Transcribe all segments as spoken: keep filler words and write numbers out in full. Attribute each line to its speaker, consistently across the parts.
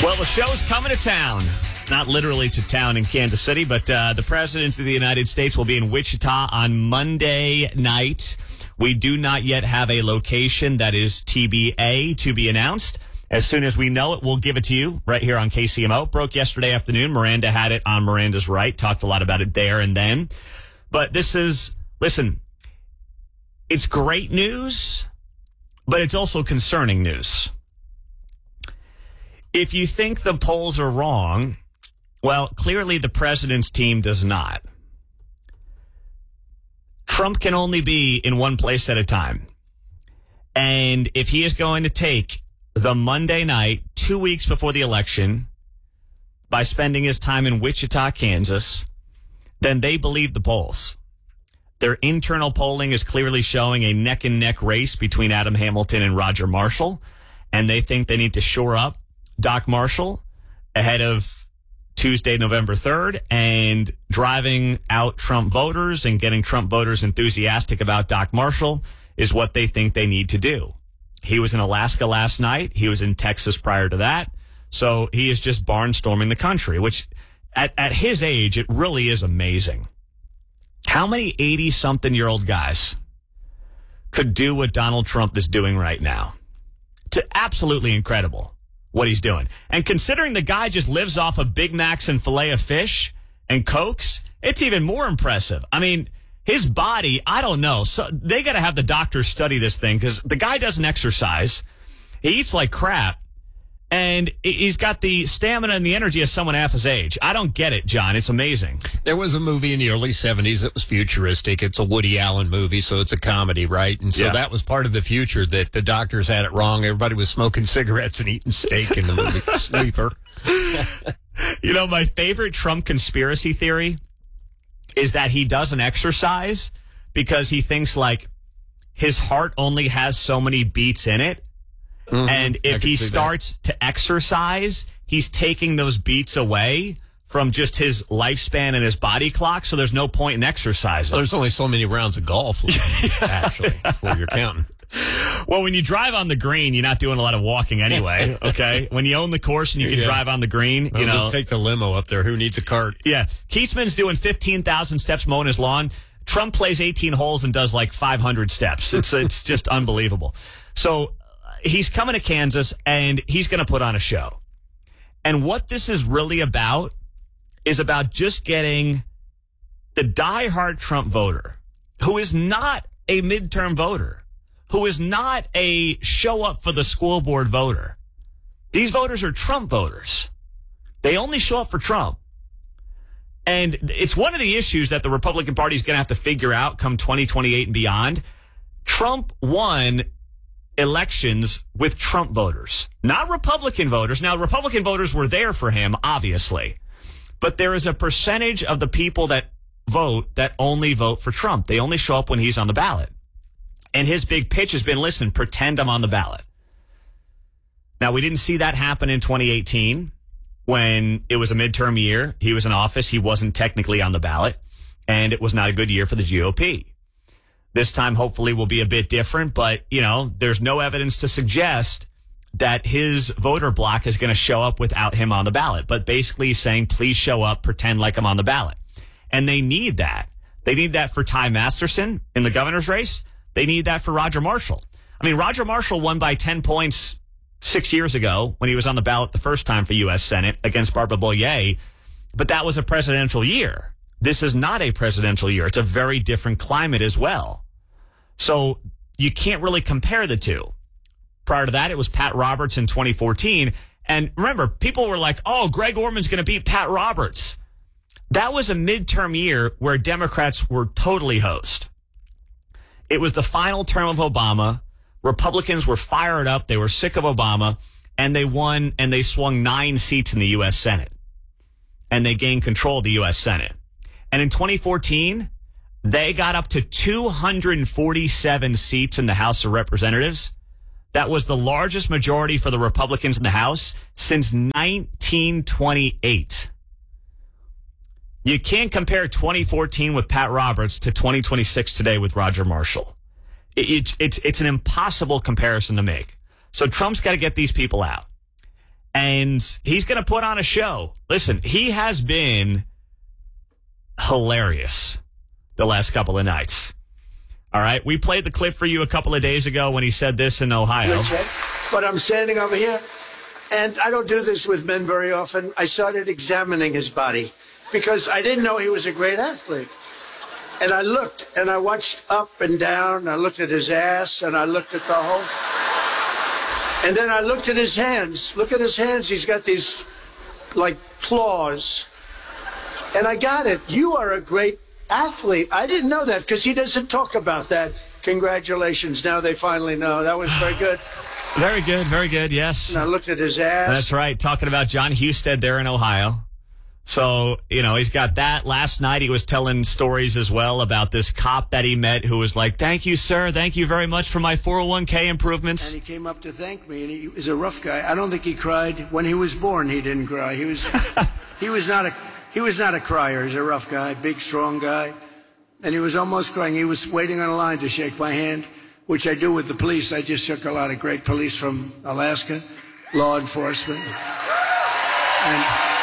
Speaker 1: Well, the show's coming to town. Not literally to town in Kansas City, but uh, the President of the United States will be in Wichita on Monday night. We do not yet have a location. That is T B A, to be announced. As soon as we know it, we'll give it to you right here on K C M O. Broke yesterday afternoon. Miranda had it on Miranda's Right. Talked a lot about it there and then. But this is, listen, it's great news, but it's also concerning news. If you think the polls are wrong, well, clearly the president's team does not. Trump can only be in one place at a time. And if he is going to take the Monday night, two weeks before the election, by spending his time in Wichita, Kansas, then they believe the polls. Their internal polling is clearly showing a neck-and-neck race between Adam Hamilton and Roger Marshall, and they think they need to shore up Doc Marshall ahead of Tuesday, November third, and driving out Trump voters and getting Trump voters enthusiastic about Doc Marshall is what they think they need to do. He was in Alaska last night. He was in Texas prior to that. So he is just barnstorming the country, which at, at his age, it really is amazing. How many eighty-something-year-old guys could do what Donald Trump is doing right now? It's absolutely incredible what he's doing. And considering the guy just lives off of Big Macs and filet of fish and Cokes, it's even more impressive. I mean, his body, I don't know. So they got to have the doctors study this thing because the guy doesn't exercise. He eats like crap. And he's got the stamina and the energy of someone half his age. I don't get it, John. It's amazing.
Speaker 2: There was a movie in the early seventies that was futuristic. It's a Woody Allen movie, so it's a comedy, right? And so
Speaker 1: Yeah.
Speaker 2: that was part of the future, that the doctors had it wrong. Everybody was smoking cigarettes and eating steak in the movie Sleeper.
Speaker 1: You know, my favorite Trump conspiracy theory is that he doesn't exercise because he thinks, like, his heart only has so many beats in it. Mm-hmm. And if he starts that. to exercise, he's taking those beats away from just his lifespan and his body clock, so there's no point in exercising.
Speaker 2: Well, there's only so many rounds of golf, actually, before you're counting.
Speaker 1: Well, when you drive on the green, you're not doing a lot of walking anyway, okay? When you own the course and you can yeah. drive on the green, you
Speaker 2: well,
Speaker 1: know.
Speaker 2: Just take the limo up there. Who needs a cart?
Speaker 1: Yeah. Keesman's doing fifteen thousand steps mowing his lawn. Trump plays eighteen holes and does like five hundred steps. It's, it's just unbelievable. So he's coming to Kansas, and he's going to put on a show. And what this is really about is about just getting the diehard Trump voter, who is not a midterm voter, who is not a show-up-for-the-school board voter. These voters are Trump voters. They only show up for Trump. And it's one of the issues that the Republican Party is going to have to figure out come twenty twenty-eight and beyond. Trump won elections with Trump voters, not Republican voters. Now, Republican voters were there for him, obviously, but there is a percentage of the people that vote that only vote for Trump. They only show up when he's on the ballot. And his big pitch has been, listen, pretend I'm on the ballot. Now, we didn't see that happen in twenty eighteen when it was a midterm year. He was in office. He wasn't technically on the ballot, and it was not a good year for the G O P. This time, hopefully, will be a bit different, but, you know, there's no evidence to suggest that his voter bloc is going to show up without him on the ballot. But basically he's saying, please show up, pretend like I'm on the ballot. And they need that. They need that for Ty Masterson in the governor's race. They need that for Roger Marshall. I mean, Roger Marshall won by ten points six years ago when he was on the ballot the first time for U S Senate against Barbara Boyer, but that was a presidential year. This is not a presidential year. It's a very different climate as well. So you can't really compare the two. Prior to that, it was Pat Roberts in twenty fourteen. And remember, people were like, oh, Greg Orman's going to beat Pat Roberts. That was a midterm year where Democrats were totally hosed. It was the final term of Obama. Republicans were fired up. They were sick of Obama. And they won, and they swung nine seats in the U S Senate. And they gained control of the U S Senate. And in twenty fourteen, they got up to two hundred forty-seven seats in the House of Representatives. That was the largest majority for the Republicans in the House since nineteen twenty-eight. You can't compare twenty fourteen with Pat Roberts to twenty twenty-six today with Roger Marshall. It, it, it's, it's an impossible comparison to make. So Trump's got to get these people out. and he's going to put on a show. Listen, he has been hilarious the last couple of nights. All right, we played the clip for you a couple of days ago when he said this in Ohio.
Speaker 3: But I'm standing over here, and I don't do this with men very often. I started examining his body because I didn't know he was a great athlete. And I looked, and I watched up and down. I looked at his ass, and I looked at the whole... And then I looked at his hands. Look at his hands. He's got these, like, claws. And I got it. You are a great athlete. I didn't know that because he doesn't talk about that. Congratulations. Now they finally know. That was very good.
Speaker 1: Very good. Very good. Yes.
Speaker 3: And I looked at his ass.
Speaker 1: That's right. Talking about John Husted there in Ohio. So, you know, he's got that. Last night he was telling stories as well about this cop that he met who was like, thank you, sir. Thank you very much for my four oh one k improvements.
Speaker 3: And he came up to thank me, and he was a rough guy. I don't think he cried. When he was born, he didn't cry. He was, he was not a... He was not a crier. He's a rough guy, big, strong guy. And he was almost crying. He was waiting on a line to shake my hand, which I do with the police. I just shook a lot of great police from Alaska, law enforcement. And,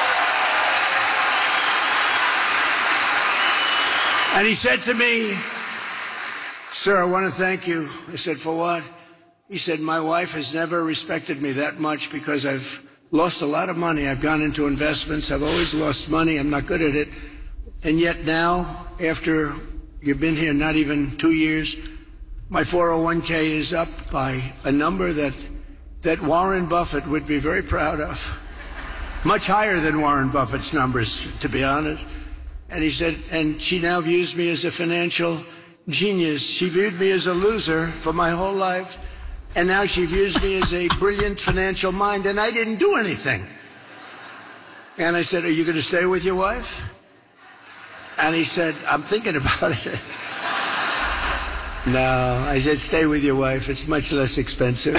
Speaker 3: and he said to me, sir, I want to thank you. I said, for what? He said, my wife has never respected me that much because I've lost a lot of money. I've gone into investments. I've always lost money. I'm not good at it. And yet now, after you've been here not even two years, my four oh one k is up by a number that that Warren Buffett would be very proud of. Much higher than Warren Buffett's numbers, to be honest. And he said, and she now views me as a financial genius. She viewed me as a loser for my whole life. And now she views me as a brilliant financial mind, and I didn't do anything. And I said, are you going to stay with your wife? And he said, I'm thinking about it. No, I said, stay with your wife. It's much less expensive.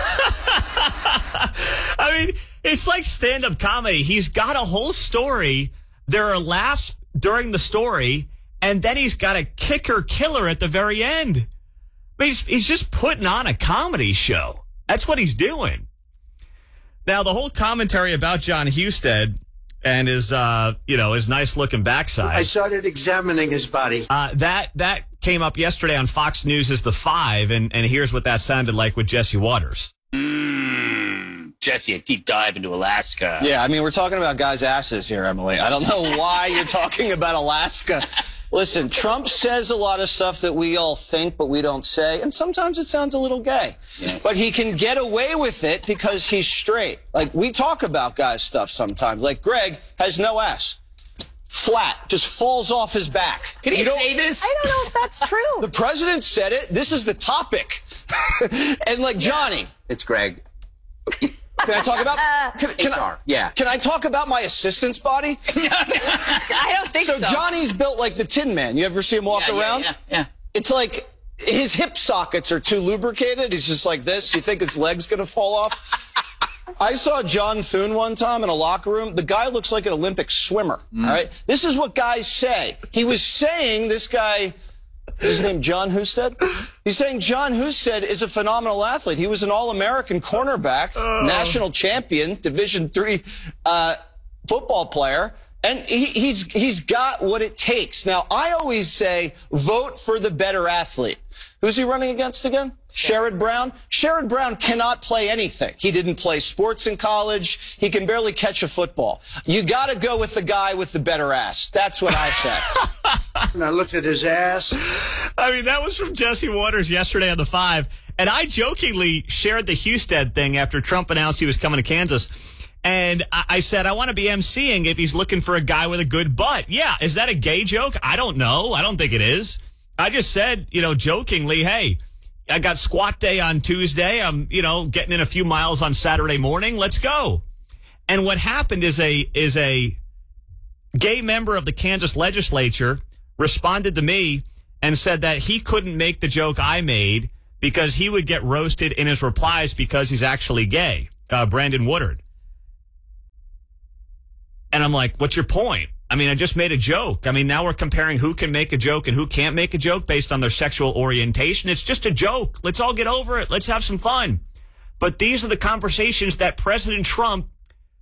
Speaker 1: I mean, it's like stand-up comedy. He's got a whole story. There are laughs during the story, and then he's got a kicker killer at the very end. He's, he's just putting on a comedy show. That's what he's doing. Now, the whole commentary about John Husted and his, uh, you know, his nice-looking backside.
Speaker 3: I started examining his body.
Speaker 1: Uh, that that came up yesterday on Fox News as The Five, and, and here's what that sounded like with Jesse Waters.
Speaker 4: Mm, Jesse, a deep dive into Alaska.
Speaker 5: Yeah, I mean, we're talking about guys' asses here, Emily. I don't know why you're talking about Alaska. Listen, Trump says a lot of stuff that we all think, but we don't say, and sometimes it sounds a little gay. Yeah. But he can get away with it because he's straight. Like, we talk about guys' stuff sometimes. Like, Greg has no ass. Flat. Just falls off his back.
Speaker 4: Can he say this?
Speaker 6: I don't know if that's true.
Speaker 5: The president said it. This is the topic. And, like, Johnny.
Speaker 4: Yeah, it's Greg.
Speaker 5: Can I talk about? Can, can
Speaker 4: H R,
Speaker 5: I,
Speaker 4: yeah.
Speaker 5: Can I talk about my assistant's body?
Speaker 6: I don't think so.
Speaker 5: So Johnny's built like the Tin Man. You ever see him walk
Speaker 4: yeah,
Speaker 5: around?
Speaker 4: Yeah, yeah, yeah.
Speaker 5: It's like his hip sockets are too lubricated. He's just like this. You think his leg's gonna fall off? I saw John Thune one time in a locker room. The guy looks like an Olympic swimmer. Mm. All right. This is what guys say. He was saying this guy. Is his name John Husted? He's saying John Husted is a phenomenal athlete. He was an All-American cornerback, oh. national champion, Division three uh, football player, and he, he's he's got what it takes. Now, I always say vote for the better athlete. Who's he running against again? Sherrod Brown? Sherrod Brown cannot play anything. He didn't play sports in college. He can barely catch a football. You got to go with the guy with the better ass. That's what I said.
Speaker 3: And I looked at his ass.
Speaker 1: I mean, that was from Jesse Waters yesterday on The Five. And I jokingly shared the Husted thing after Trump announced he was coming to Kansas. And I, I said, I want to be emceeing if he's looking for a guy with a good butt. Yeah, is that a gay joke? I don't know. I don't think it is. I just said, you know, jokingly, hey, I got squat day on Tuesday. I'm, you know, getting in a few miles on Saturday morning. Let's go. And what happened is a is a gay member of the Kansas legislature responded to me and said that he couldn't make the joke I made because he would get roasted in his replies because he's actually gay, uh, Brandon Woodard. And I'm like, what's your point? I mean, I just made a joke. I mean, now we're comparing who can make a joke and who can't make a joke based on their sexual orientation. It's just a joke. Let's all get over it. Let's have some fun. But these are the conversations that President Trump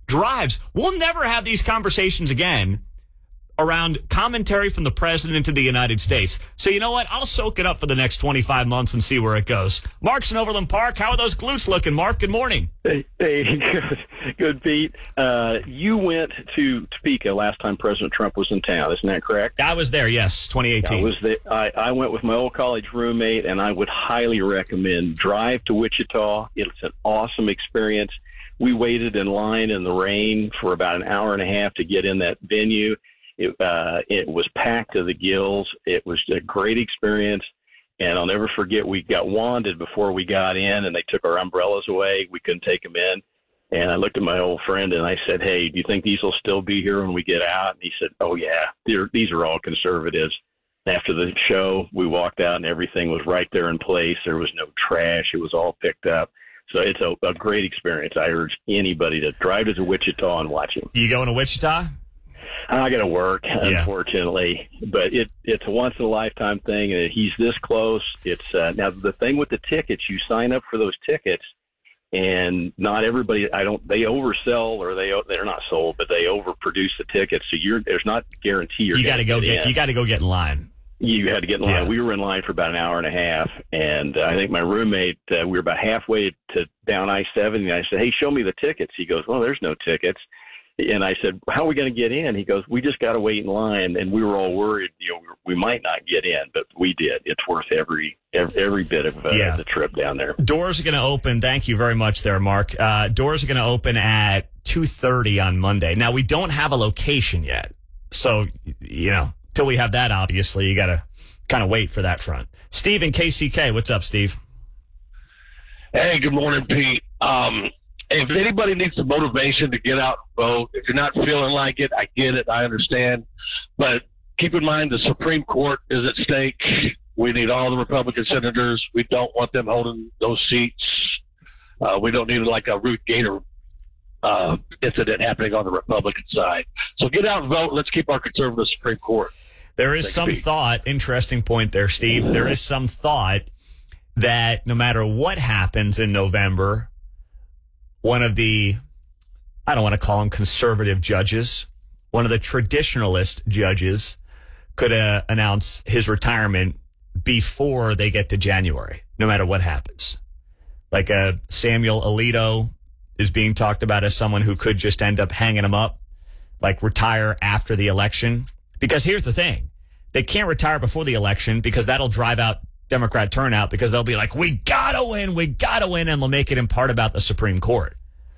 Speaker 1: drives. We'll never have these conversations again around commentary from the president of the United States. So you know what? I'll soak it up for the next twenty-five months and see where it goes. Mark's in Overland Park. How are those glutes looking, Mark? Good morning.
Speaker 7: Hey, hey good, good, Pete. Uh, you went to Topeka last time President Trump was in town. Isn't that correct?
Speaker 1: I was there, yes, twenty eighteen.
Speaker 7: I was there. I, I went with my old college roommate, and I would highly recommend drive to Wichita. It's an awesome experience. We waited in line in the rain for about an hour and a half to get in that venue. It, uh, it was packed to the gills. It was a great experience. And I'll never forget, we got wanded before we got in, and they took our umbrellas away. We couldn't take them in. And I looked at my old friend, and I said, hey, do you think these will still be here when we get out? And he said, oh, yeah, They're, these are all conservatives. After the show, we walked out, and everything was right there in place. There was no trash. It was all picked up. So it's a, a great experience. I urge anybody to drive to Wichita and watch him.
Speaker 1: You going to Wichita?
Speaker 7: I got to work,
Speaker 1: Yeah.
Speaker 7: unfortunately, but it it's a once in a lifetime thing, and he's this close. It's uh, now the thing with the tickets. You sign up for those tickets, and not everybody. I don't. They oversell, or they they're not sold, but they overproduce the tickets. So you're there's not guarantee you're.
Speaker 1: You got to go get.
Speaker 7: in.
Speaker 1: You got to go get in line.
Speaker 7: You had to get in line.
Speaker 1: Yeah.
Speaker 7: We were in line for about an hour and a half, and uh, I think my roommate. Uh, we were about halfway to down I seventy, and I said, "Hey, show me the tickets." He goes, "Well, there's no tickets." And I said, how are we going to get in? He goes, we just got to wait in line. And we were all worried, you know, we might not get in, but we did. It's worth every every, every bit of uh,
Speaker 1: Yeah.
Speaker 7: the trip down there.
Speaker 1: Doors are going to open. Thank you very much there, Mark. Uh, doors are going to open at two thirty on Monday. Now, we don't have a location yet. So, you know, till we have that, obviously, you got to kind of wait for that front. Steve in K C K. What's up, Steve?
Speaker 8: Hey, good morning, Pete. Um, if anybody needs the motivation to get out and vote, if you're not feeling like it, I get it. I understand. But keep in mind the Supreme Court is at stake. We need all the Republican senators. We don't want them holding those seats. Uh, we don't need like a Ruth Gator uh, incident happening on the Republican side. So get out and vote. Let's keep our conservative Supreme Court.
Speaker 1: There is
Speaker 8: Thanks,
Speaker 1: some
Speaker 8: Pete.
Speaker 1: thought, interesting point there, Steve. There is some thought that no matter what happens in November, one of the, I don't want to call them conservative judges, one of the traditionalist judges could uh, announce his retirement before they get to January, no matter what happens. Like uh, Samuel Alito is being talked about as someone who could just end up hanging him up, like retire after the election. Because here's the thing. They can't retire before the election because that'll drive out Democrat turnout, because they'll be like, we gotta win, we gotta win, and they'll make it in part about the Supreme Court.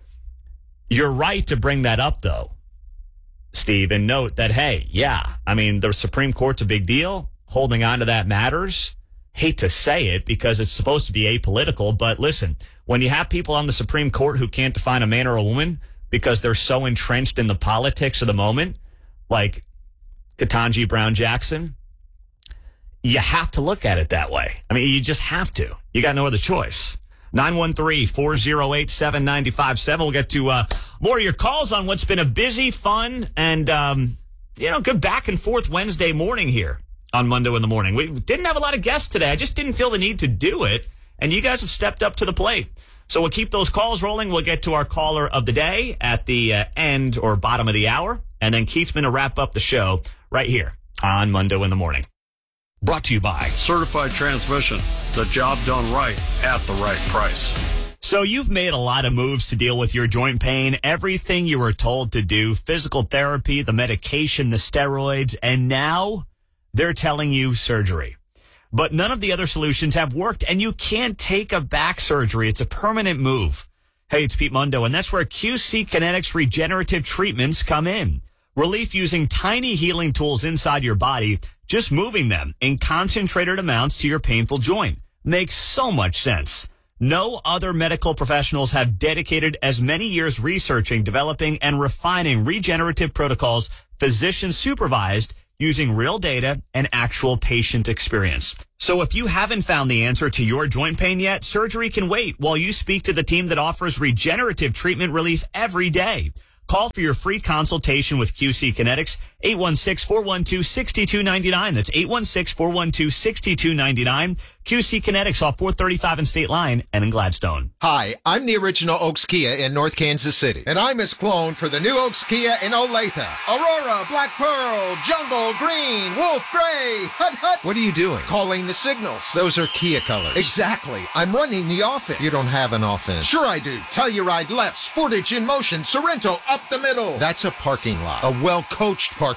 Speaker 1: You're right to bring that up, though, Steve, and note that, hey, yeah, I mean, the Supreme Court's a big deal. Holding on to that matters. Hate to say it because it's supposed to be apolitical, but listen, when you have people on the Supreme Court who can't define a man or a woman because they're so entrenched in the politics of the moment, like Ketanji Brown Jackson, you have to look at it that way. I mean, you just have to. You got no other choice. nine one three, four oh eight, seven nine five seven. We'll get to uh, more of your calls on what's been a busy, fun, and, um, you know, good back and forth Wednesday morning here on Monday in the Morning. We didn't have a lot of guests today. I just didn't feel the need to do it, and you guys have stepped up to the plate. So we'll keep those calls rolling. We'll get to our caller of the day at the uh, end or bottom of the hour, and then Keith's going to wrap up the show right here on Monday in the Morning. Brought to you by
Speaker 9: Certified Transmission, the job done right at the right price.
Speaker 1: So you've made a lot of moves to deal with your joint pain, everything you were told to do, physical therapy, the medication, the steroids, and now they're telling you surgery. But none of the other solutions have worked, and you can't take a back surgery. It's a permanent move. Hey, it's Pete Mundo, and that's where Q C Kinetics regenerative treatments come in. Relief using tiny healing tools inside your body, just moving them in concentrated amounts to your painful joint. Makes so much sense. No other medical professionals have dedicated as many years researching, developing, and refining regenerative protocols, physician supervised, using real data and actual patient experience. So if you haven't found the answer to your joint pain yet, surgery can wait while you speak to the team that offers regenerative treatment relief every day. Call for your free consultation with Q C Kinetics, eight one six, four one two, six two nine nine. That's eight one six, four one two, six two nine nine. Q C Kinetics off four thirty-five in State Line and in Gladstone.
Speaker 10: Hi, I'm the original Oaks Kia in North Kansas City. And I'm Miss Clone for the new Oaks Kia in Olathe. Aurora, Black Pearl, Jungle, Green, Wolf, Gray, Hut Hut. What are you doing? Calling the signals. Those are Kia colors. Exactly. I'm running the offense. You don't have an offense. Sure I do. Telluride left, Sportage in motion, Sorrento up the middle. That's a parking lot. A well-coached parking